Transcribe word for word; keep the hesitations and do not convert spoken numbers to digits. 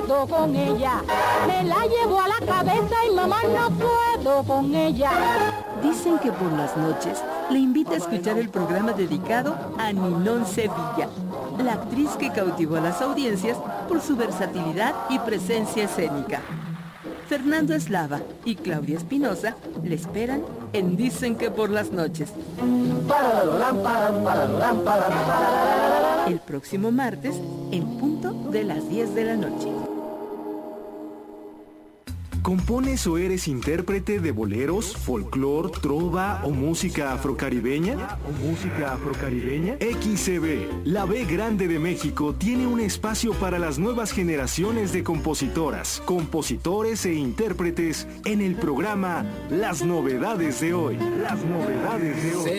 puedo con ella. Me la llevo a la cabeza y mamá no puedo con ella. Dicen que por las noches le invita a escuchar el programa dedicado a Ninón Sevilla, la actriz que cautivó a las audiencias por su versatilidad y presencia escénica. Fernando Eslava y Claudia Espinosa le esperan en Dicen que por las noches. El próximo martes, en punto de las diez de la noche. ¿Compones o eres intérprete de boleros, folclor, trova o música afrocaribeña? ¿O música afrocaribeña? X C B, la B grande de México, tiene un espacio para las nuevas generaciones de compositoras, compositores e intérpretes en el programa Las Novedades de Hoy. Las Novedades de Hoy.